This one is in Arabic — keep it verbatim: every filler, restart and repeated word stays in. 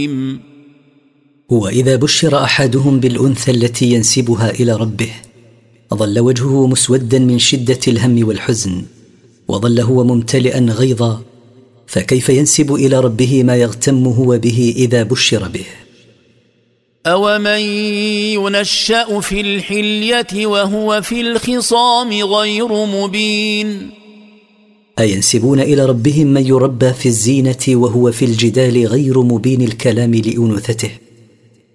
وإذا بشر أحدهم بالأنثى التي ينسبها إلى ربه ظل وجهه مسودا من شدة الهم والحزن، وظل هو ممتلئا غيظا، فكيف ينسب إلى ربه ما يغتم هو به إذا بشر به؟ أومن ينشأ في الحلية وهو في الخصام غير مبين. أينسبون إلى ربهم من يربى في الزينة وهو في الجدال غير مبين الكلام لأنوثته؟